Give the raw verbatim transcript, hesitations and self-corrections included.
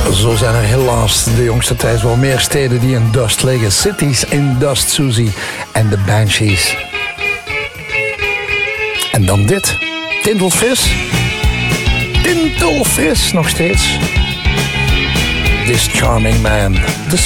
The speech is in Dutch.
Zo zijn er helaas de jongste tijd wel meer steden die in dust liggen. Cities in dust, Susie en de Banshees. En dan dit. Tintelfris. Tintelfris nog steeds. This charming man. The